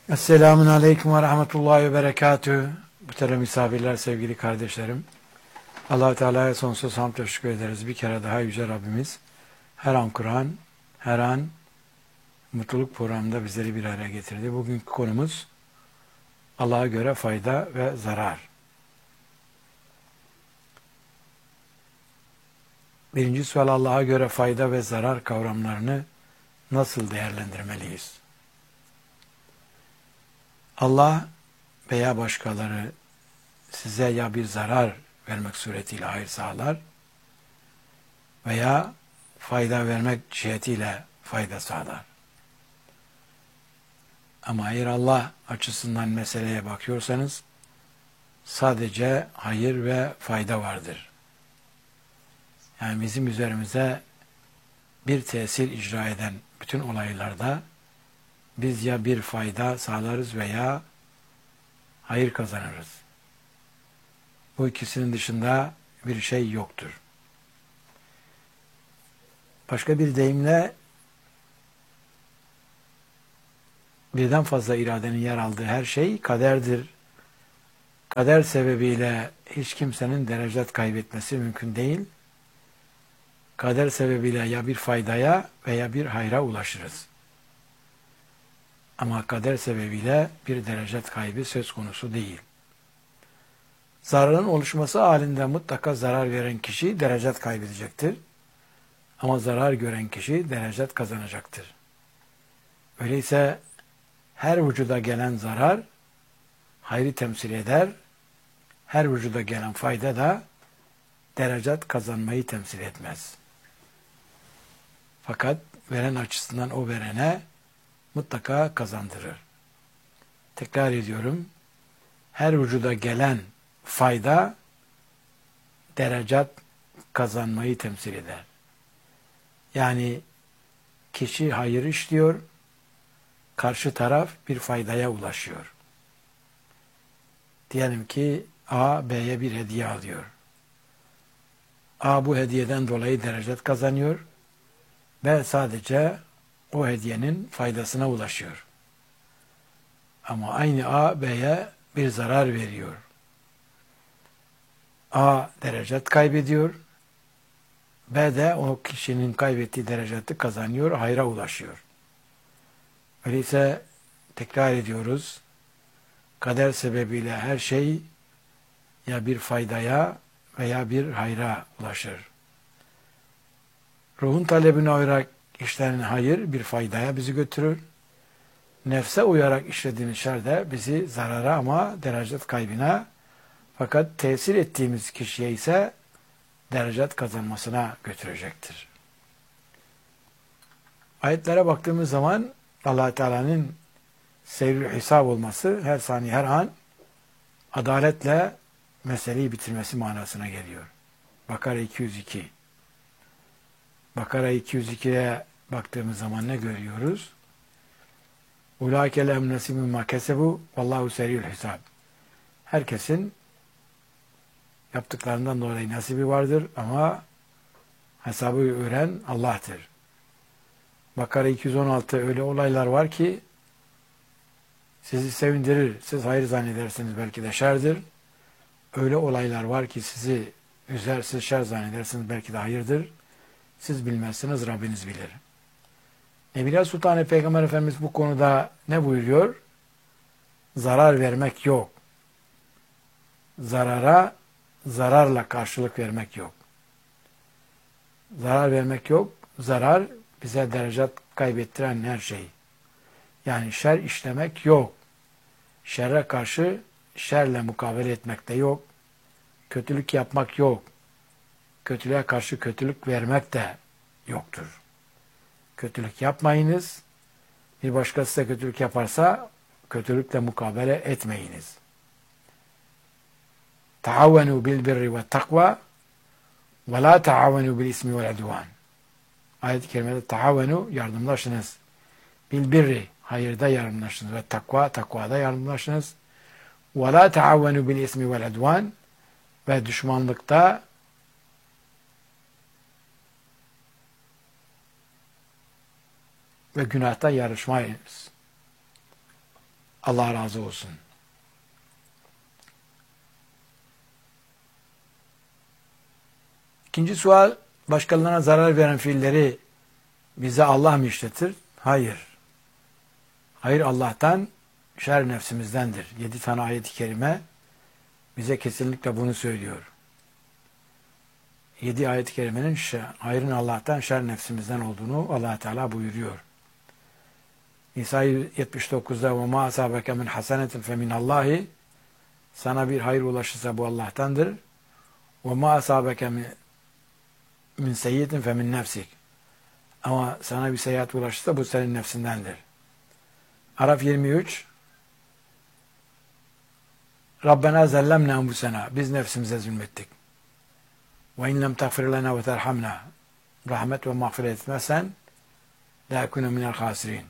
Esselamun Aleyküm ve Rahmetullahi ve Berekatühü. Muhterem misafirler, sevgili kardeşlerim. Allah-u Teala'ya sonsuz hamd ve şükür ederiz. Bir kere daha Yüce Rabbimiz her an Kur'an, her an mutluluk programında bizleri bir araya getirdi. Bugünkü konumuz Allah'a göre fayda ve zarar. Birinci sual, Allah'a göre fayda ve zarar kavramlarını nasıl değerlendirmeliyiz? Allah veya başkaları size ya bir zarar vermek suretiyle hayır sağlar veya fayda vermek cihetiyle fayda sağlar. Ama eğer Allah açısından meseleye bakıyorsanız sadece hayır ve fayda vardır. Yani bizim üzerimize bir tesir icra eden bütün olaylarda biz ya bir fayda sağlarız veya hayır kazanırız. Bu ikisinin dışında bir şey yoktur. Başka bir deyimle birden fazla iradenin yer aldığı her şey kaderdir. Kader sebebiyle hiç kimsenin derecet kaybetmesi mümkün değil. Kader sebebiyle ya bir faydaya veya bir hayra ulaşırız. Ama kader sebebiyle bir derecet kaybı söz konusu değil. Zararın oluşması halinde mutlaka zarar veren kişi derecet kaybedecektir. Ama zarar gören kişi derecet kazanacaktır. Öyleyse her vücuda gelen zarar hayrı temsil eder. Her vücuda gelen fayda da derecet kazanmayı temsil etmez. Fakat veren açısından o verene mutlaka kazandırır. Tekrar ediyorum. Her vücuda gelen fayda derecet kazanmayı temsil eder. Yani kişi hayır işliyor, karşı taraf bir faydaya ulaşıyor. Diyelim ki A, B'ye bir hediye alıyor. A bu hediyeden dolayı derecet kazanıyor. B sadece o hediyenin faydasına ulaşıyor. Ama aynı A, B'ye bir zarar veriyor. A derecet kaybediyor. B de o kişinin kaybettiği dereceti kazanıyor, hayra ulaşıyor. Öyleyse tekrar ediyoruz. Kader sebebiyle her şey ya bir faydaya veya bir hayra ulaşır. Ruhun talebine uyarak işlenen hayır bir faydaya bizi götürür. Nefse uyarak işlediğimiz şer de bizi zarara ama derecet kaybına, fakat tesir ettiğimiz kişiye ise derecet kazanmasına götürecektir. Ayetlere baktığımız zaman Allah Teala'nın seyrül hesap olması her saniye her an adaletle meseleyi bitirmesi manasına geliyor. Bakara 202. Bakara 202'ye baktığımız zaman ne görüyoruz? Ulaike lehum nasibun mimma kesebu vallahu seriyul hesab. Herkesin yaptıklarından dolayı nasibi vardır ama hesabı gören Allah'tır. Bakara 216 öyle olaylar var ki sizi sevindirir, siz hayır zannedersiniz belki de şerdir. Öyle olaylar var ki sizi üzer, siz şer zannedersiniz belki de hayırdır. Siz bilmezsiniz, Rabbiniz bilir. Nebiler Sultanı Peygamber Efendimiz bu konuda ne buyuruyor? Zarar vermek yok. Zarara zararla karşılık vermek yok. Zarar vermek yok. Zarar bize derecet kaybettiren her şey. Yani şer işlemek yok. Şerre karşı şerle mukabele etmek de yok. Kötülük yapmak yok. Kötülüğe karşı kötülük vermek de yoktur. Kötülük yapmayınız. Bir başkası da kötülük yaparsa kötülükle mukabele etmeyiniz. Taavvenu bil birri ve takva ve la taavvenu bil ismi vel udvan. Ayet-i kerimede taavvenu yardımlaşınız. Bil birri hayırda yardımlaşınız ve takva takvada yardımlaşınız. Ve la taavvenu bil ismi vel udvan ve düşmanlıkta ve günahta yarışmayınız. Allah razı olsun. İkinci sual, başkalarına zarar veren fiilleri bize Allah mı işletir? Hayır. Hayır Allah'tan, şer nefsimizdendir. 7 tane ayet-i kerime bize kesinlikle bunu söylüyor. 7 ayet-i kerimenin hayrın Allah'tan, şer nefsimizden olduğunu Allah Teala buyuruyor. Nisa 79'da وَمَا أَصَابَكَ مِنْ حَسَنَةٍ فَمِنَ اللّٰهِ sana bir hayır ulaşırsa bu Allah'tandır. وَمَا أَصَابَكَ مِنْ سَيِّئَةٍ فَمِنْ نَفْسِكَ ama sana bir seyahat ulaşırsa bu senin nefsindendir. Araf 23 Rabbena zellemne enfusena biz nefsimize zulmettik. Ve in lem tagfir lena ve terhamna rahmet ve mağfiret etmezsen la ekune minel hasirin.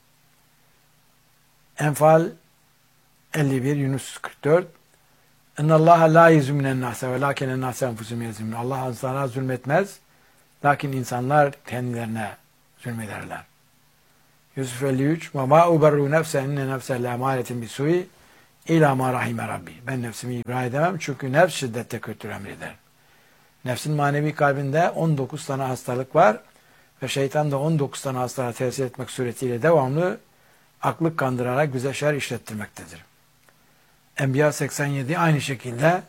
Enfal 51 Yunus 44 İnnallaha la yezminen nase ve lakinen nase enfusum yezmun. Allah insana zulmetmez. Lakin insanlar kendilerine zulmederler. Yusuf 53 ve ma uberru nefse inne nefse la emaretin bisu'i ila ma rahime rabbi. Ben nefsimi ibra edemem çünkü nefs şiddette kötü emreder. Nefsin manevi kalbinde 19 tane hastalık var ve şeytan da 19 tane hastalığa tesir etmek suretiyle devamlı aklı kandırarak bize şer işlettirmektedir. Enbiya 87 aynı şekilde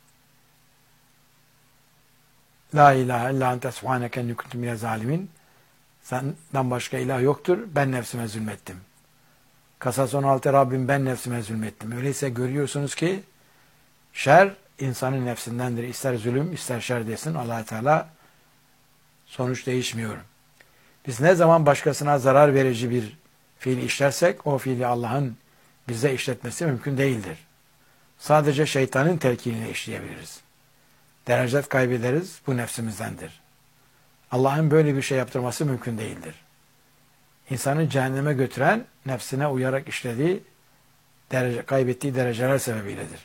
La ilahe illa ente subhaneke inni kuntu minez zalimin. Senden başka ilah yoktur. Ben nefsime zulmettim. Kasas 16 Rabbim ben nefsime zulmettim. Öyleyse görüyorsunuz ki şer insanın nefsindendir. İster zulüm ister şer desin Allah Teala sonuç değişmiyor. Biz ne zaman başkasına zarar verici bir fiil işlersek o fiili Allah'ın bize işletmesi mümkün değildir. Sadece şeytanın telkinini işleyebiliriz. Derecet kaybederiz. Bu nefsimizdendir. Allah'ın böyle bir şey yaptırması mümkün değildir. İnsanı cehenneme götüren nefsine uyarak işlediği, kaybettiği dereceler sebebiyledir.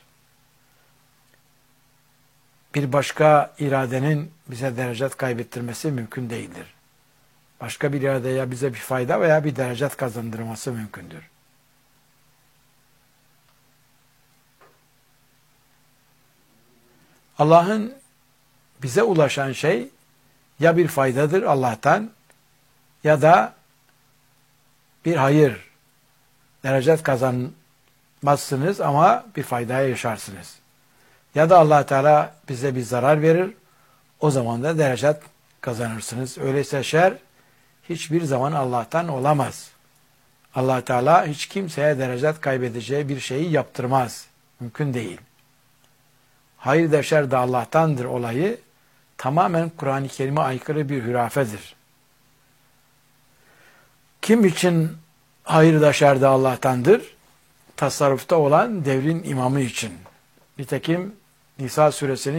Bir başka iradenin bize derecet kaybettirmesi mümkün değildir. Başka bir iradeye bize bir fayda veya bir derecet kazandırması mümkündür. Allah'ın bize ulaşan şey ya bir faydadır Allah'tan ya da bir hayır. Derecet kazanmazsınız ama bir faydaya yaşarsınız. Ya da Allah Teala bize bir zarar verir. O zaman da derecet kazanırsınız. Öyleyse şer hiçbir zaman Allah'tan olamaz. Allah Teala hiç kimseye derecet kaybedeceği bir şeyi yaptırmaz. Mümkün değil. Hayır da şer de Allah'tandır olayı tamamen Kur'an-ı Kerim'e aykırı bir hürafedir. Kim için hayır da şer de Allah'tandır? Tasarrufta olan devrin imamı için. Nitekim Nisa suresinin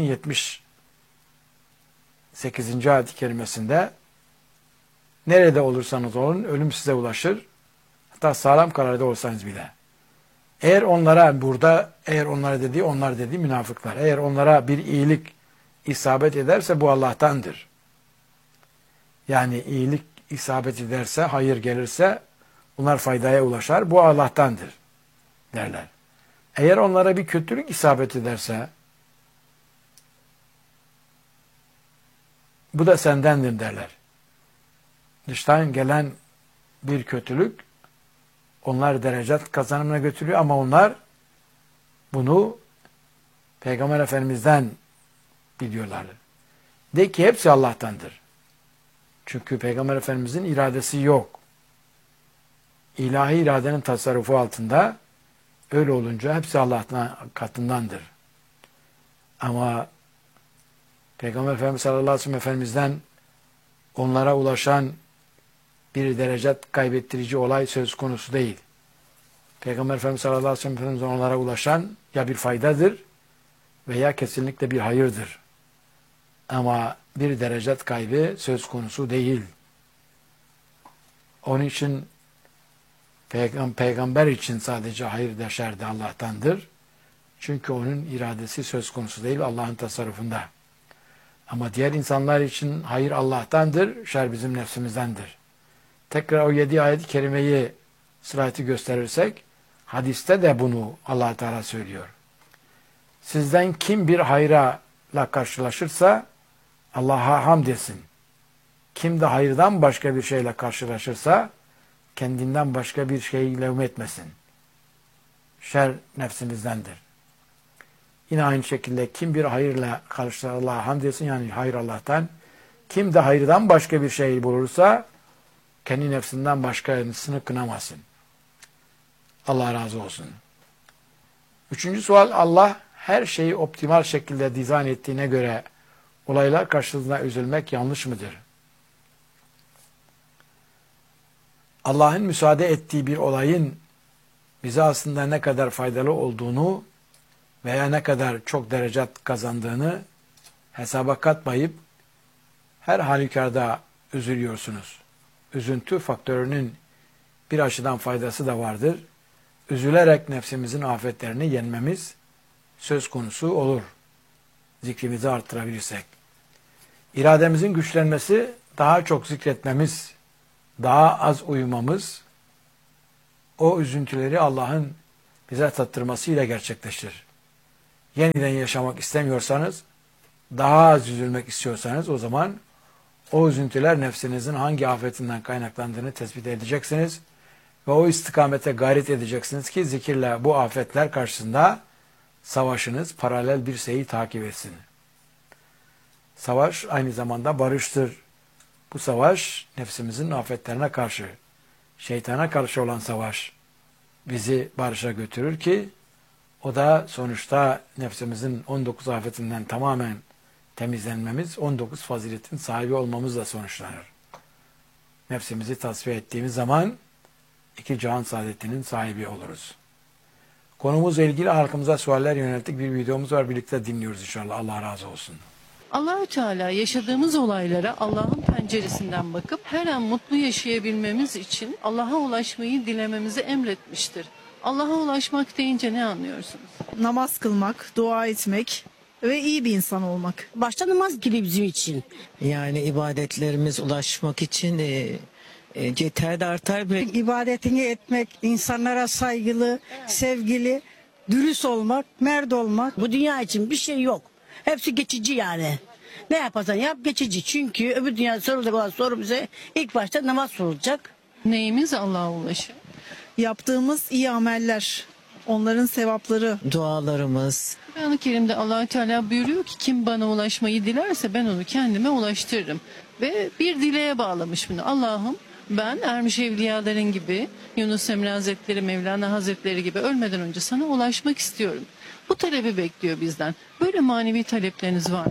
78. ayet-i kerimesinde nerede olursanız olun ölüm size ulaşır. Hatta sağlam kararda olsanız bile. Eğer onlara onlara dediği onlar dediği münafıklar. Eğer onlara bir iyilik isabet ederse bu Allah'tandır. Yani iyilik isabet ederse, hayır gelirse bunlar faydaya ulaşar. Bu Allah'tandır derler. Eğer onlara bir kötülük isabet ederse bu da sendendir derler. Dıştan gelen bir kötülük onlar derecet kazanımına götürüyor ama onlar bunu Peygamber Efendimiz'den biliyorlar. De ki hepsi Allah'tandır. Çünkü Peygamber Efendimiz'in iradesi yok. İlahi iradenin tasarrufu altında öyle olunca hepsi Allah'tan katındandır. Ama Peygamber Efendimiz sallallahu aleyhi ve sellem Efendimiz'den onlara ulaşan bir derecet kaybettirici olay söz konusu değil. Peygamber Efendimiz sallallahu aleyhi ve sellem Efendimiz'den onlara ulaşan ya bir faydadır veya kesinlikle bir hayırdır. Ama bir derecet kaybı söz konusu değil. Onun için peygamber için sadece hayır da şer de Allah'tandır. Çünkü onun iradesi söz konusu değil, Allah'ın tasarrufunda. Ama diğer insanlar için hayır Allah'tandır, şer bizim nefsimizdendir. Tekrar o 7 ayet-i kerimeyi sırayeti gösterirsek, Hadiste de bunu Allah Teala söylüyor. Sizden kim bir hayırla karşılaşırsa Allah'a hamd etsin. Kim de hayırdan başka bir şeyle karşılaşırsa kendinden başka bir şeyi levm etmesin. Şer nefsinizdendir. Yine aynı şekilde kim bir hayırla karşılaşırsa Allah'a hamd etsin, yani hayır Allah'tan. Kim de hayırdan başka bir şey bulursa kendi nefsinden başkasını kınamasın. Allah razı olsun. Üçüncü sual, Allah her şeyi optimal şekilde dizayn ettiğine göre olaylar karşısında üzülmek yanlış mıdır? Allah'ın müsaade ettiği bir olayın bize aslında ne kadar faydalı olduğunu veya ne kadar çok derecat kazandığını hesaba katmayıp her halükarda üzülüyorsunuz. Üzüntü faktörünün bir açıdan faydası da vardır. Üzülerek nefsimizin afetlerini yenmemiz söz konusu olur. Zikrimizi arttırabilirsek. İrademizin güçlenmesi, daha çok zikretmemiz, daha az uyumamız, o üzüntüleri Allah'ın bize tattırmasıyla gerçekleşir. Yeniden yaşamak istemiyorsanız, daha az üzülmek istiyorsanız o zaman o üzüntüler nefsinizin hangi afetinden kaynaklandığını tespit edeceksiniz ve o istikamete gayret edeceksiniz ki zikirle bu afetler karşısında savaşınız paralel bir şeyi takip etsin. Savaş aynı zamanda barıştır. Bu savaş nefsimizin afetlerine karşı, şeytana karşı olan savaş bizi barışa götürür ki o da sonuçta nefsimizin 19 afetinden tamamen temizlenmemiz, 19 faziletin sahibi olmamızla sonuçlanır. Nefsimizi tasfiye ettiğimiz zaman iki cihan saadetinin sahibi oluruz. Konumuzla ilgili halkımıza sualler yönelttik bir videomuz var. Birlikte dinliyoruz inşallah. Allah razı olsun. Allahü Teala yaşadığımız olaylara Allah'ın penceresinden bakıp her an mutlu yaşayabilmemiz için Allah'a ulaşmayı dilememizi emretmiştir. Allah'a ulaşmak deyince ne anlıyorsunuz? Namaz kılmak, dua etmek ve iyi bir insan olmak. Başta namaz gibi bizim için. Yani ibadetlerimiz ulaşmak için yeter de artar. İbadetini etmek, insanlara saygılı, sevgili, dürüst olmak, mert olmak. Bu dünya için bir şey yok. Hepsi geçici yani. Ne yaparsan yap geçici. Çünkü öbür dünya sorulacak olan soru bize ilk başta namaz sorulacak. Neyimiz Allah'a ulaşır? Yaptığımız iyi ameller, onların sevapları. Dualarımız. Kur'an-ı Kerim'de Allahü Teala buyuruyor ki kim bana ulaşmayı dilerse ben onu kendime ulaştırırım. Ve bir dileğe bağlamış bunu. Allah'ım ben ermiş evliyaların gibi, Yunus Emre Hazretleri, Mevlana Hazretleri gibi ölmeden önce sana ulaşmak istiyorum. Bu talebi bekliyor bizden. Böyle manevi talepleriniz var mı?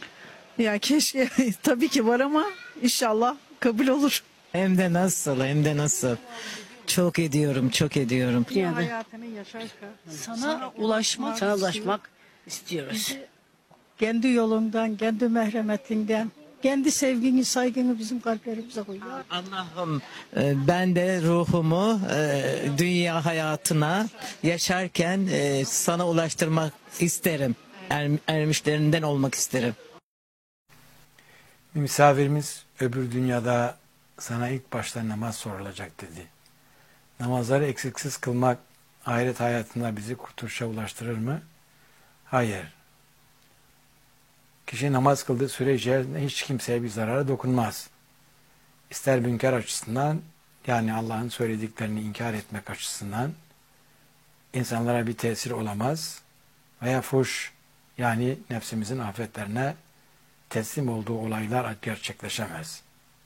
Ya keşke, tabii ki var ama inşallah kabul olur. Hem de nasıl, hem de nasıl. Çok ediyorum, çok ediyorum. Yani Hayatını yaşarken Sana ulaşmak, sana ulaşmak istiyoruz. kendi yolundan, kendi merhametinden, kendi sevgini, saygını bizim kalplerimize koy. Allah'ım ben de ruhumu dünya hayatına yaşarken sana ulaştırmak isterim. Ermişlerinden olmak isterim. Bir misafirimiz öbür dünyada sana ilk başta namaz sorulacak dedi. Namazları eksiksiz kılmak ahiret hayatında bizi kurtuluşa ulaştırır mı? Hayır. Kişi namaz kıldığı süre içerisinde hiç kimseye bir zarara dokunmaz. İster münker açısından, yani Allah'ın söylediklerini inkar etmek açısından insanlara bir tesir olamaz veya fuş, yani nefsimizin afetlerine teslim olduğu olaylar gerçekleşemez.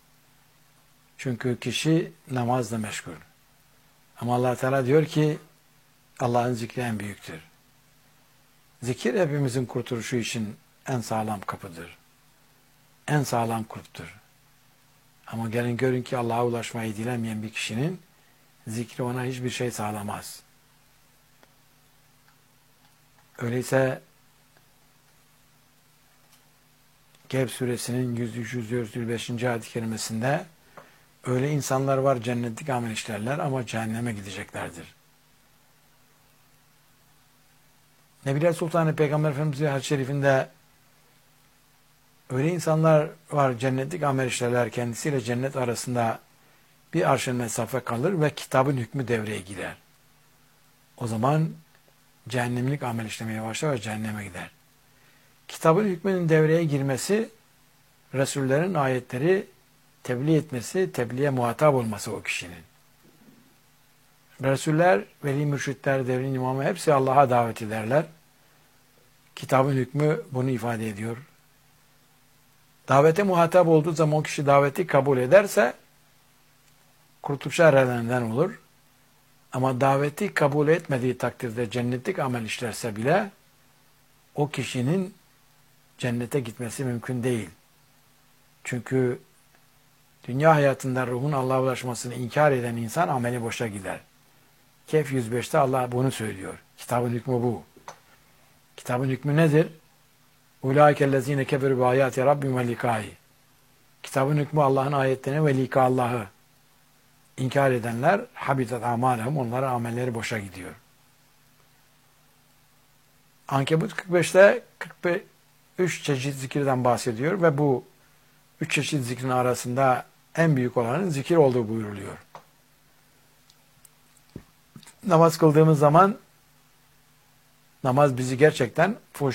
Çünkü kişi namazla meşgul. Ama Allah Teala diyor ki Allah'ın zikri en büyüktür. Zikir hepimizin kurtuluşu için en sağlam kapıdır. En sağlam kulptur. Ama gelin görün ki Allah'a ulaşmayı dilemeyen bir kişinin zikri ona hiçbir şey sağlamaz. Öyleyse Kehf suresinin 105. ayet-i kerimesinde öyle insanlar var cennetlik amel işlerler ama cehenneme gideceklerdir. Nebiler Sultanı Peygamber Efendimiz'in hadis-i şerifinde öyle insanlar var cennetlik amel işlerler, kendisiyle cennet arasında bir arşın mesafe kalır ve kitabın hükmü devreye girer. o zaman cehennemlik amel işlemeye başlar ve cehenneme gider. Kitabın hükmünün devreye girmesi, Resullerin ayetleri tebliğ etmesi, tebliğe muhatap olması o kişinin. Resuller, veli mürşitler, devrin imamı hepsi Allah'a davet ederler. Kitabın hükmü bunu ifade ediyor. Davete muhatap olduğu zaman o kişi daveti kabul ederse kurtuluşa erenlerden olur. Ama daveti kabul etmediği takdirde cennetlik amel işlerse bile o kişinin cennete gitmesi mümkün değil. Çünkü dünya hayatında ruhun Allah'a ulaşmasını inkar eden insan ameli boşa gider. Kehf 105'te Allah bunu söylüyor. Kitabın hükmü bu. Kitabın hükmü nedir? Ulaikellezine keferu bi ayati rabbihim ve likai. Kitabın hükmü Allah'ın ayetlerini ve lika Allah'ı inkar edenler habitat amalehum, onların amelleri boşa gidiyor. Ankebut 45'te 43 çeşit zikirden bahsediyor ve bu 3 çeşit zikrin arasında en büyük olanın zikir olduğu buyuruluyor. Namaz kıldığımız zaman namaz bizi gerçekten